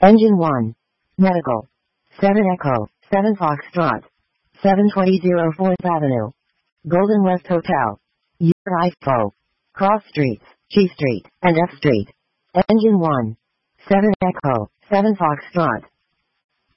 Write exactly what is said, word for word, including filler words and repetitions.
Engine one. Medical. seven Echo, seven Foxtrot. seven twenty fourth Avenue. Golden West Hotel. U R I F O. Cross Streets, G Street, and F Street. Engine one. seven Echo, seven Foxtrot.